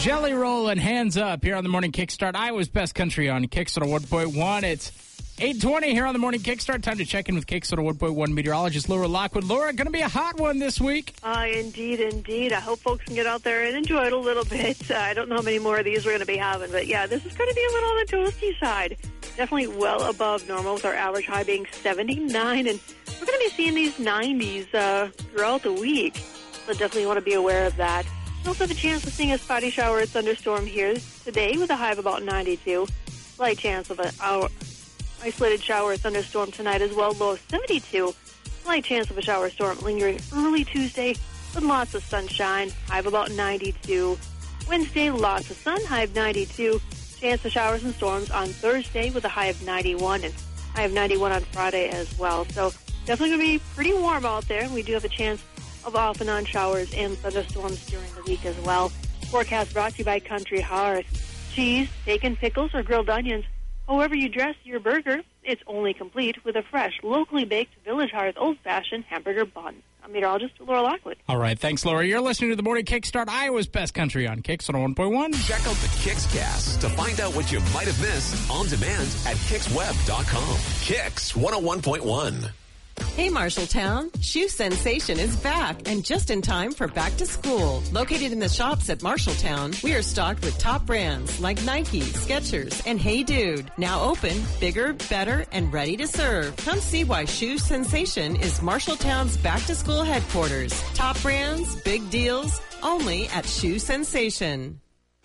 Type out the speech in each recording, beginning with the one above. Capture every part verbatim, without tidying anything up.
Jelly Roll and Hands Up here on the Morning Kickstart. Iowa's best country on Kicks one oh one point one. It's eight twenty here on the Morning Kickstart. Time to check in with Kicks one oh one point one meteorologist Laura Lockwood. Laura, going to be a hot one this week. Uh, indeed, indeed. I hope folks can get out there and enjoy it a little bit. Uh, I don't know how many more of these we're going to be having, but yeah, this is going to be a little on the toasty side. Definitely well above normal with our average high being seventy-nine, and we're going to be seeing these nineties uh, throughout the week, so definitely want to be aware of that. We also have a chance of seeing a spotty shower or thunderstorm here today with a high of about ninety-two. Slight chance of an hour, isolated shower or thunderstorm tonight as well, low of seventy-two. Slight chance of a shower or storm lingering early Tuesday with lots of sunshine, high of about ninety-two. Wednesday, lots of sun, high of ninety-two. Chance of showers and storms on Thursday with a high of ninety-one and high of ninety-one on Friday as well. So definitely going to be pretty warm out there. We do have a chance of off and on showers and thunderstorms during the week as well. Forecast brought to you by Country Hearth. Cheese, bacon, pickles, or grilled onions. However you dress your burger, it's only complete with a fresh, locally baked Village Hearth old-fashioned hamburger bun. I'm meteorologist Laura Lockwood. All right, thanks, Laura. You're listening to the Morning Kickstart, Iowa's best country on Kicks one oh one point one. Check out the Kicks Cast to find out what you might have missed on demand at kicks web dot com. Kicks one oh one point one. Hey, Marshalltown. Shoe Sensation is back and just in time for back to school. Located in the shops at Marshalltown, we are stocked with top brands like Nike, Skechers, and Hey Dude. Now open, bigger, better, and ready to serve. Come see why Shoe Sensation is Marshalltown's back to school headquarters. Top brands, big deals, only at Shoe Sensation.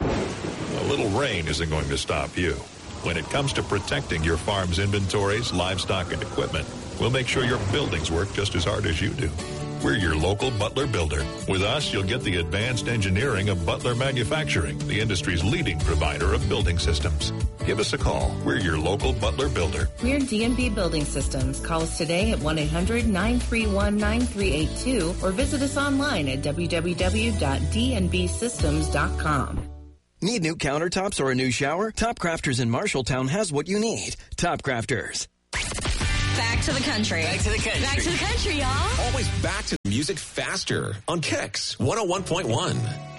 A little rain isn't going to stop you. When it comes to protecting your farm's inventories, livestock, and equipment, we'll make sure your buildings work just as hard as you do. We're your local Butler builder. With us, you'll get the advanced engineering of Butler Manufacturing, the industry's leading provider of building systems. Give us a call. We're your local Butler builder. We're D and B Building Systems. Call us today at one eight hundred nine three one nine three eight two or visit us online at w w w dot d n b systems dot com. Need new countertops or a new shower? Top Crafters in Marshalltown has what you need. Top Crafters. Back to the country. Back to the country. Back to the country, y'all. Always back to music faster on Kicks one oh one point one.